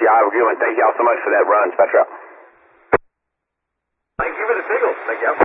Yeah, have a good one. Thank y'all so much for that run, Spectra. Thank you for the signal. Thank you.